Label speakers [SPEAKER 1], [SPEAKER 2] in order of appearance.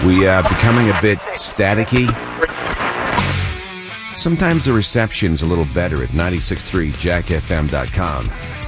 [SPEAKER 1] We becoming a bit staticky. Sometimes the reception's a little better at 96.3jackfm.com.